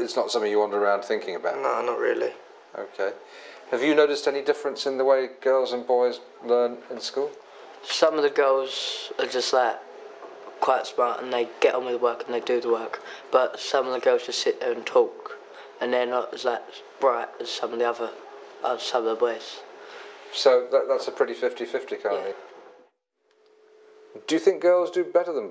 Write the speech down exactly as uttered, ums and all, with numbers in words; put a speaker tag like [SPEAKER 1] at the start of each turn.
[SPEAKER 1] it's not something you wander around thinking about?
[SPEAKER 2] No, not really.
[SPEAKER 1] Okay. Have you noticed any difference in the way girls and boys learn in school?
[SPEAKER 2] Some of the girls are just like quite smart and they get on with the work and they do the work, but some of the girls just sit there and talk and they're not as like bright as some of the other, uh, some of the boys.
[SPEAKER 1] So that, that's a pretty fifty fifty kind of
[SPEAKER 2] Yeah.
[SPEAKER 1] thing. Do you think girls do better than